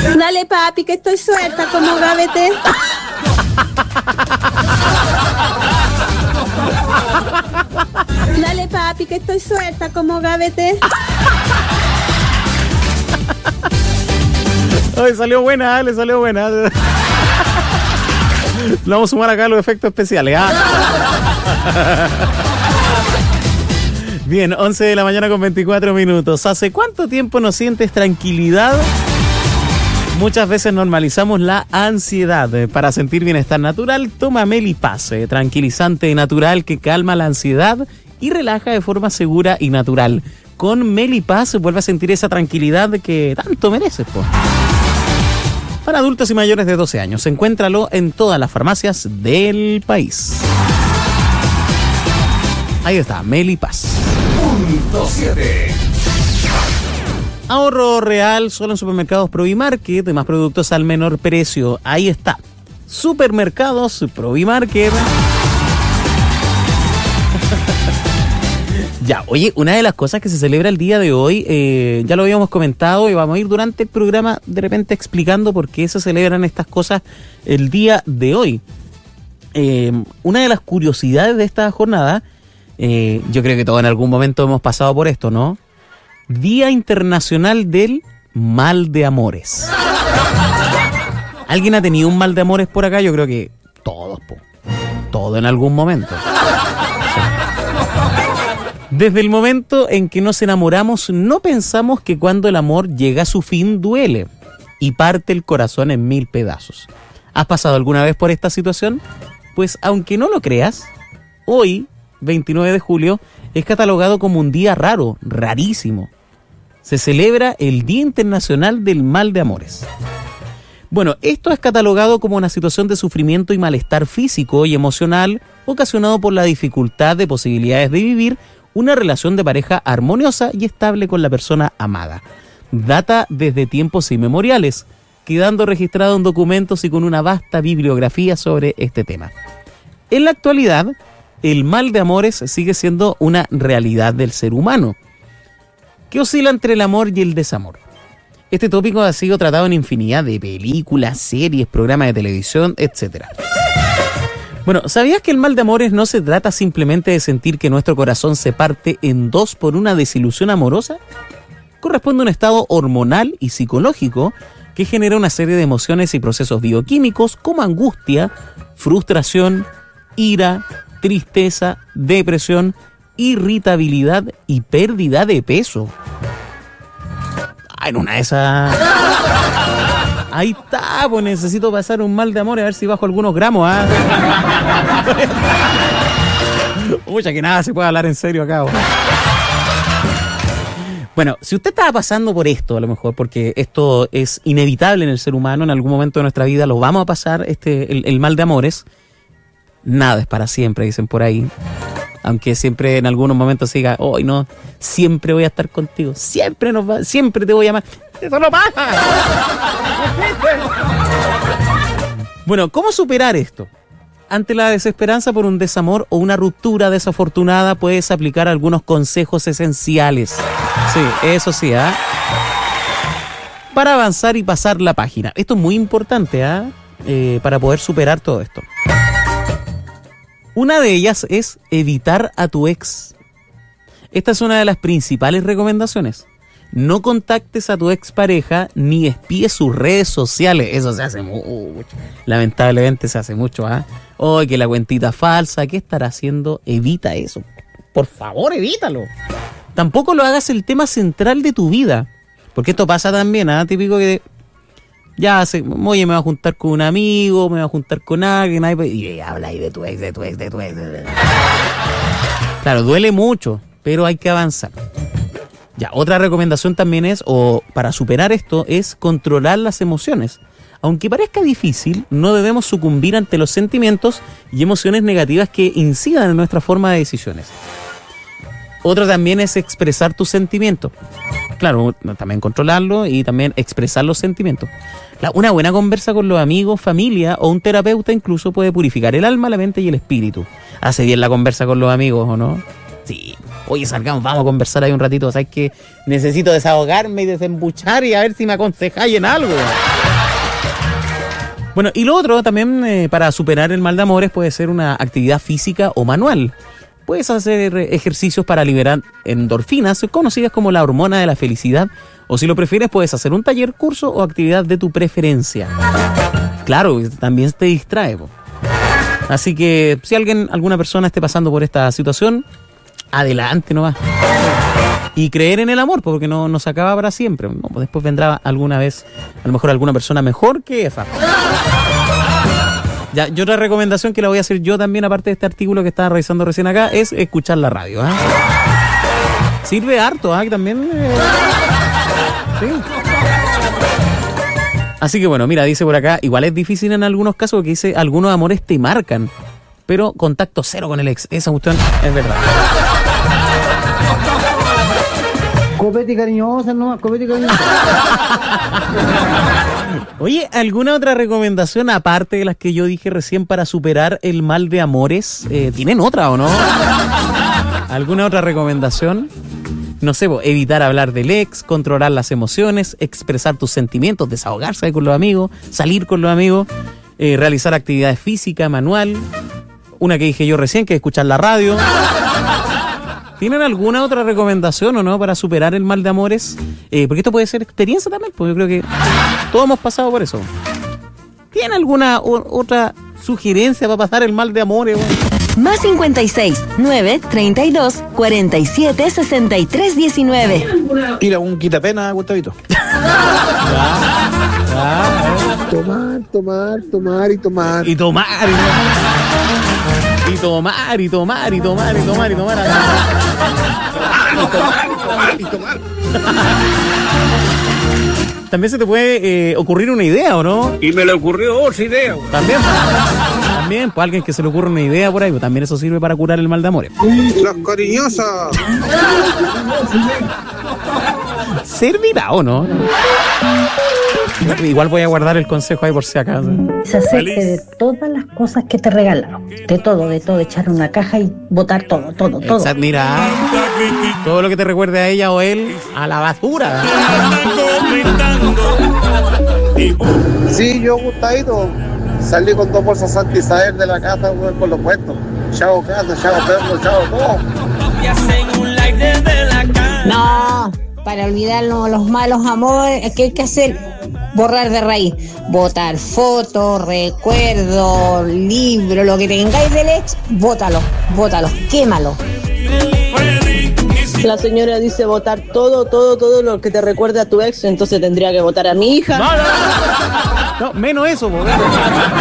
Dale papi, que estoy suelta como gavete. Dale papi, que estoy suelta como gavete. Ay, salió buena, le salió buena. Vamos a sumar acá los efectos especiales. Bien, 11 de la mañana con 24 minutos. ¿Hace cuánto tiempo no sientes tranquilidad? Muchas veces normalizamos la ansiedad. Para sentir bienestar natural, toma Melipaz, tranquilizante natural que calma la ansiedad y relaja de forma segura y natural. Con Melipaz vuelve a sentir esa tranquilidad que tanto mereces, po. Para adultos y mayores de 12 años, encuéntralo en todas las farmacias del país. Ahí está, Melipaz. Punto 7. Ahorro real solo en supermercados Provimarket, más productos al menor precio. Ahí está. Supermercados Provimarket. Ya, oye, una de las cosas que se celebra el día de hoy, ya lo habíamos comentado y vamos a ir durante el programa de repente explicando por qué se celebran estas cosas el día de hoy. Una de las curiosidades de esta jornada, yo creo que todos en algún momento hemos pasado por esto, ¿no? Día Internacional del Mal de Amores. ¿Alguien ha tenido un mal de amores por acá? Yo creo que todos, po. Todo en algún momento. Desde el momento en que nos enamoramos, no pensamos que cuando el amor llega a su fin duele y parte el corazón en 1000 pedazos. ¿Has pasado alguna vez por esta situación? Pues aunque no lo creas, hoy, 29 de julio, es catalogado como un día raro, rarísimo. Se celebra el Día Internacional del Mal de Amores. Bueno, esto es catalogado como una situación de sufrimiento y malestar físico y emocional ocasionado por la dificultad de posibilidades de vivir una relación de pareja armoniosa y estable con la persona amada. Data desde tiempos inmemoriales, quedando registrado en documentos y con una vasta bibliografía sobre este tema. En la actualidad, el mal de amores sigue siendo una realidad del ser humano, que oscila entre el amor y el desamor. Este tópico ha sido tratado en infinidad de películas, series, programas de televisión, etc. Bueno, ¿sabías que el mal de amores no se trata simplemente de sentir que nuestro corazón se parte en dos por una desilusión amorosa? Corresponde a un estado hormonal y psicológico que genera una serie de emociones y procesos bioquímicos como angustia, frustración, ira, tristeza, depresión, irritabilidad y pérdida de peso. En una de esas... Ahí está, pues necesito pasar un mal de amor a ver si bajo algunos gramos, ¿ah? Uy, que nada se puede hablar en serio acá, ¿o? Bueno, si usted estaba pasando por esto, a lo mejor, porque esto es inevitable en el ser humano, en algún momento de nuestra vida lo vamos a pasar, el mal de amores, nada es para siempre, dicen por ahí. Aunque siempre en algunos momentos se diga, hoy no, siempre voy a estar contigo, siempre te voy a amar. ¡Eso no pasa! Bueno, ¿cómo superar esto? Ante la desesperanza por un desamor o una ruptura desafortunada, puedes aplicar algunos consejos esenciales. Sí, eso sí, ¿ah? Para avanzar y pasar la página. Esto es muy importante, ¿ah? Para poder superar todo esto. Una de ellas es evitar a tu ex. Esta es una de las principales recomendaciones. No contactes a tu expareja ni espíes sus redes sociales. Eso se hace mucho. Lamentablemente se hace mucho, ¿ah? Oh, que la cuentita falsa, ¿qué estará haciendo? Evita eso. Por favor, evítalo. Tampoco lo hagas el tema central de tu vida. Porque esto pasa también, ¿ah? Típico que... oye, me voy a juntar con un amigo, me voy a juntar con alguien, y habla ahí de tu ex. Claro, duele mucho, pero hay que avanzar. Ya, otra recomendación también es, o para superar esto, es controlar las emociones. Aunque parezca difícil, no debemos sucumbir ante los sentimientos y emociones negativas que incidan en nuestra forma de decisiones. Otro también es expresar tus sentimientos. Claro, también controlarlo y también expresar los sentimientos. Una buena conversa con los amigos, familia o un terapeuta incluso puede purificar el alma, la mente y el espíritu. ¿Hace bien la conversa con los amigos o no? Sí. Oye, salgamos, vamos a conversar ahí un ratito. ¿Sabes qué? Necesito desahogarme y desembuchar y a ver si me aconsejáis en algo. Bueno, y lo otro también para superar el mal de amores puede ser una actividad física o manual. Puedes hacer ejercicios para liberar endorfinas, conocidas como la hormona de la felicidad, o si lo prefieres puedes hacer un taller, curso o actividad de tu preferencia. Claro, también te distrae, po. Así que si alguna persona esté pasando por esta situación, adelante nomás. Y creer en el amor, porque no se acaba para siempre. No, después vendrá alguna vez, a lo mejor alguna persona mejor que esa. Ya, y otra recomendación que la voy a hacer yo también, aparte de este artículo que estaba revisando recién acá, es escuchar la radio. Sirve harto, también. Sí. Así que bueno, mira, dice por acá, igual es difícil en algunos casos porque dice, algunos amores te marcan, pero contacto cero con el ex. Esa cuestión es verdad. Copete cariñosa, no, copete cariñosa. Oye, ¿alguna otra recomendación aparte de las que yo dije recién para superar el mal de amores? ¿Tienen otra o no? ¿Alguna otra recomendación? No sé, evitar hablar del ex, controlar las emociones, expresar tus sentimientos, desahogarse con los amigos, salir con los amigos, realizar actividades físicas, manual. Una que dije yo recién, que es escuchar la radio. ¿Tienen alguna otra recomendación o no para superar el mal de amores? Porque esto puede ser experiencia también, porque yo creo que todos hemos pasado por eso. ¿Tienen alguna otra sugerencia para pasar el mal de amores? Más 56 9 32 47 63 19. Ir a un quitapena, Gustavito. Tomar. También se te puede ocurrir una idea, ¿o no? Y me le ocurrió otra idea, güey. También, pues alguien que se le ocurre una idea por ahí, pues también eso sirve para curar el mal de amores. Las cariñosas. ¿Servirá o no? Igual voy a guardar el consejo ahí por si acaso. Deshacerte de todas las cosas que te regalaron. De todo, echar una caja y botar todo. Exacto, mira, todo lo que te recuerde a ella o él, a la basura. Sí, yo, Gustavito, salí con 2 bolsas Santa Isabel de la casa, güey, con los puestos. Chao casa, chao perro, chao todo. No, para olvidarnos los malos amores, ¿qué hay que hacer? Borrar de raíz, botar fotos, recuerdos, libros, lo que tengáis del ex, bótalo, quémalo. La señora dice votar todo lo que te recuerde a tu ex, entonces tendría que votar a mi hija. No, menos eso,